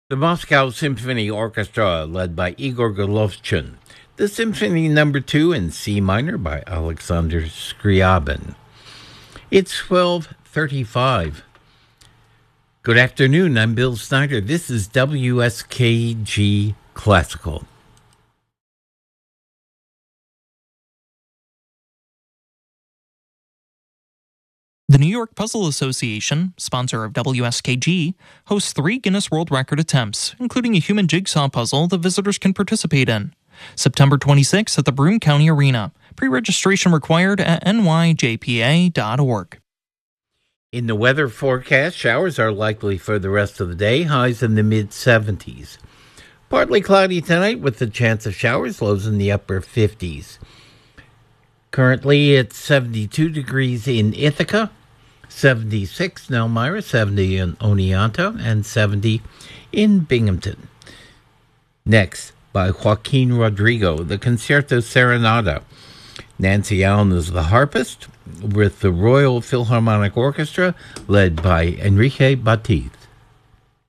The Moscow Symphony Orchestra, led by Igor Golovchin. The Moscow Symphony Orchestra, led by Igor Golovchin. The Symphony No. 2 in C minor by Alexander Scriabin. It's 12:35. Good afternoon, I'm Bill Snyder. This is WSKG Classical. The New York Puzzle Association, sponsor of WSKG, hosts 3 Guinness World Record attempts, including a human jigsaw puzzle that visitors can participate in. September 26th at the Broome County Arena. Pre-registration required at nyjpa.org. In the weather forecast, showers are likely for the rest of the day, highs in the mid-70s. Partly cloudy tonight with the chance of showers, lows in the upper 50s. Currently, it's 72 degrees in Ithaca, 76 in Elmira, 70 in Oneonta, and 70 in Binghamton. Next, by Joaquin Rodrigo, the Concerto Serenata. Nancy Allen is the harpist, with the Royal Philharmonic Orchestra, led by Enrique Batiste.